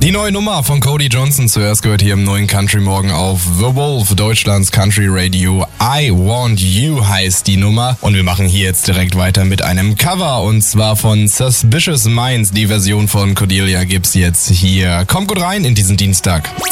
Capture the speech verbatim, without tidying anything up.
Die neue Nummer von Cody Johnson zuerst gehört hier im neuen Country Morgen auf The Wolf, Deutschlands Country Radio. I Want You heißt die Nummer und wir machen hier jetzt direkt weiter mit einem Cover und zwar von Suspicious Minds. Die Version von Cordelia gibt's jetzt hier. Kommt gut rein in diesen Dienstag.